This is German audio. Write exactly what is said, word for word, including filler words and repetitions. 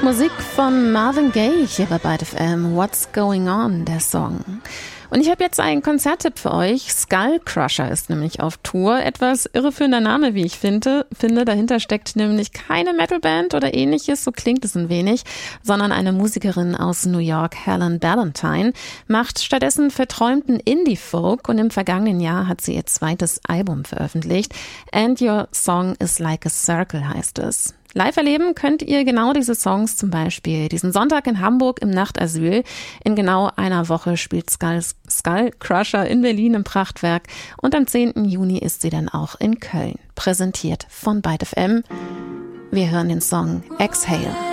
Musik von Marvin Gaye hier bei Byte F M. What's Going On, der Song. Und ich habe jetzt einen Konzerttipp für euch. Skullcrusher ist nämlich auf Tour. Etwas irreführender Name, wie ich finde. finde. Dahinter steckt nämlich keine Metalband oder ähnliches, so klingt es ein wenig, sondern eine Musikerin aus New York, Helen Ballantyne, macht stattdessen verträumten Indie-Folk und im vergangenen Jahr hat sie ihr zweites Album veröffentlicht. And Your Song is Like a Circle heißt es. Live erleben könnt ihr genau diese Songs zum Beispiel diesen Sonntag in Hamburg im Nachtasyl. In genau einer Woche spielt Skull, Skullcrusher in Berlin im Prachtwerk und am zehnten Juni ist sie dann auch in Köln. Präsentiert von Byte F M. Wir hören den Song Exhale.